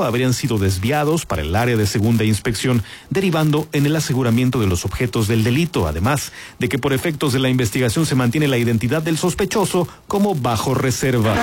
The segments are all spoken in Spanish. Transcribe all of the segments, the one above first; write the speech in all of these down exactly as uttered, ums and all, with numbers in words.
dinero habrían sido desviados para el área de segunda inspección, derivando en el aseguramiento de los objetos del delito, además de que por efectos de la investigación se mantiene la identidad del sospechoso como bajo reserva.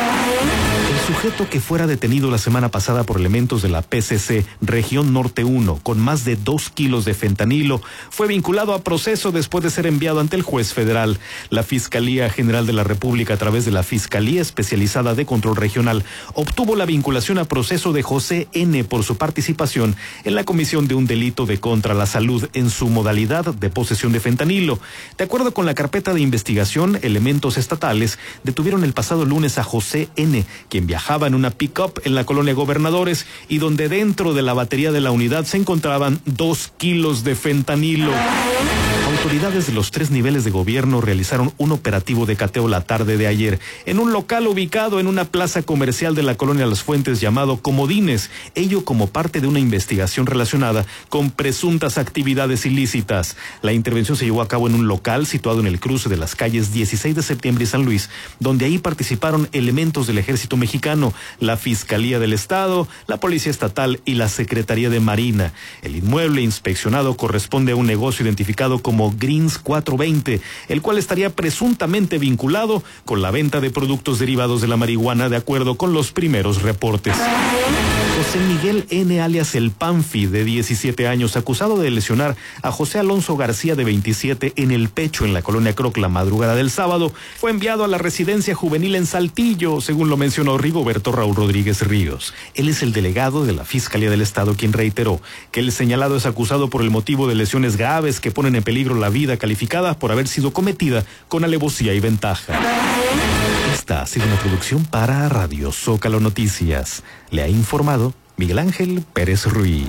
El sujeto que fuera detenido la semana pasada por elementos de la P C C Región Norte uno con más de dos kilos de fentanilo fue vinculado a proceso después de ser enviado ante el juez federal. La Fiscalía General de la República, a través de la Fiscalía Especializada de Control Regional, obtuvo la vinculación a proceso de José N. por su participación en la comisión de un delito de contra la salud en su modalidad de posesión de fentanilo. De acuerdo con la carpeta de investigación, elementos estatales detuvieron el pasado lunes a José N., quien viajaba en una pick-up en la colonia Gobernadores y donde dentro de la batería de la unidad se encontraban dos kilos de fentanilo. Autoridades de los tres niveles de gobierno realizaron un operativo de cateo la tarde de ayer en un local ubicado en una plaza comercial de la colonia Las Fuentes llamado Comodines, ello como parte de una investigación relacionada con presuntas actividades ilícitas. La intervención se llevó a cabo en un local situado en el cruce de las calles dieciséis de septiembre y San Luis, donde ahí participaron elementos del Ejército Mexicano, la Fiscalía del Estado, la Policía Estatal y la Secretaría de Marina. El inmueble inspeccionado corresponde a un negocio identificado como Greens cuatrocientos veinte, el cual estaría presuntamente vinculado con la venta de productos derivados de la marihuana, de acuerdo con los primeros reportes. José Miguel N., alias El Panfi, de diecisiete años, acusado de lesionar a José Alonso García, de veintisiete, en el pecho en la colonia Croc la madrugada del sábado, fue enviado a la residencia juvenil en Saltillo, según lo mencionó Rigoberto Raúl Rodríguez Ríos. Él es el delegado de la Fiscalía del Estado, quien reiteró que el señalado es acusado por el motivo de lesiones graves que ponen en peligro la vida calificada por haber sido cometida con alevosía y ventaja. Esta ha sido una producción para Radio Zócalo Noticias. Le ha informado Miguel Ángel Pérez Ruiz.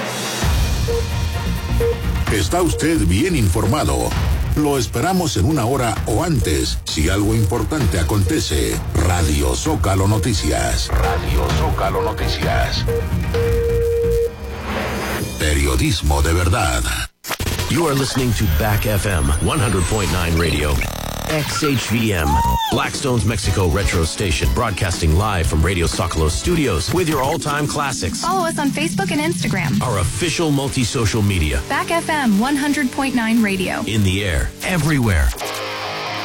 Está usted bien informado. Lo esperamos en una hora o antes, si algo importante acontece. Radio Zócalo Noticias. Radio Zócalo Noticias. Periodismo de verdad. You are listening to Back F M one hundred point nine Radio. X H V M, Blackstone's Mexico Retro Station, broadcasting live from Radio Zócalo Studios with your all-time classics. Follow us on Facebook and Instagram. Our official multi-social media. Back F M one hundred point nine Radio. In the air, everywhere.